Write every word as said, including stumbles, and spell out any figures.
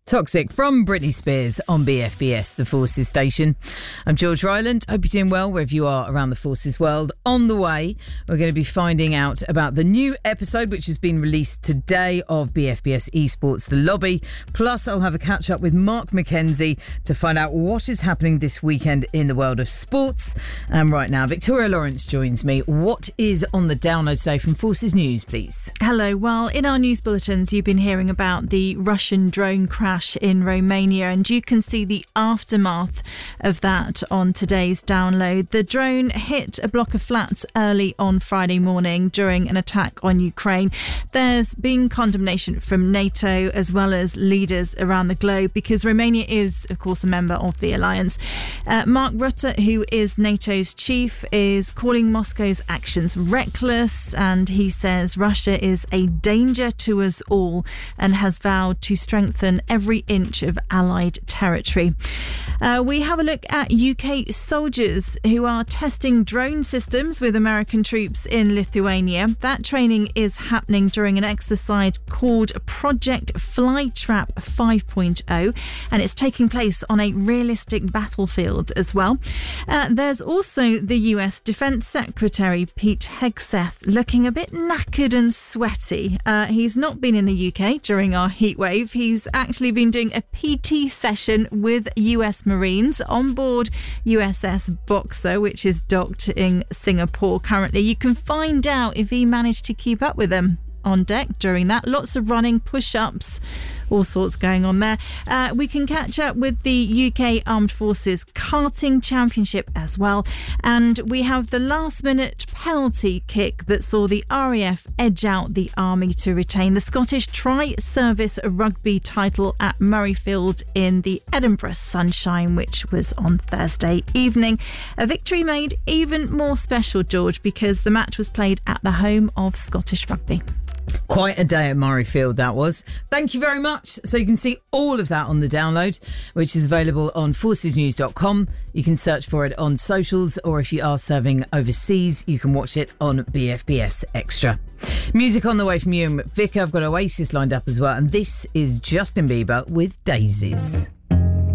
Toxic from Britney Spears on B F B S, the Forces station. I'm George Ryland. Hope you're doing well wherever you are around the Forces world. On the way, we're going to be finding out about the new episode which has been released today of B F B S Esports The Lobby. Plus, I'll have a catch up with Mark McKenzie to find out what is happening this weekend in the world of sports. And right now, Victoria Lawrence joins me. What is on the download today from Forces News, please? Hello. Well, in our news bulletins, you've been hearing about the Russian drone crash in Romania, and you can see the aftermath of that on today's download. The drone hit a block of flats early on Friday morning during an attack on Ukraine. There's been condemnation from NATO as well as leaders around the globe because Romania is, of course, a member of the alliance. Uh, Mark Rutte, who is NATO's chief, is calling Moscow's actions reckless, and he says Russia is a danger to us all and has vowed to strengthen every every inch of Allied territory. Uh, we have a look at U K soldiers who are testing drone systems with American troops in Lithuania. That training is happening during an exercise called Project Flytrap five point oh, and it's taking place on a realistic battlefield as well. Uh, there's also the U S Defence Secretary Pete Hegseth looking a bit knackered and sweaty. Uh, he's not been in the U K during our heatwave. He's actually been doing a P T session with U S Marines on board U S S Boxer, which is docked in Singapore currently. You can find out if he managed to keep up with them on deck during that. Lots of running, push-ups, all sorts going on there. Uh, we can catch up with the U K Armed Forces Karting Championship as well. And we have the last-minute penalty kick that saw the R A F edge out the Army to retain the Scottish Tri-Service Rugby title at Murrayfield in the Edinburgh Sunshine, which was on Thursday evening. A victory made even more special, George, because the match was played at the home of Scottish Rugby. Quite a day at Murrayfield that was. Thank you very much. So you can see all of that on the download, which is available on forces news dot com. You can search for it on socials, or if you are serving overseas, you can watch it on B F B S Extra. Music on the way from Ewan McVicker. I've got Oasis lined up as well, and this is Justin Bieber with Daisies.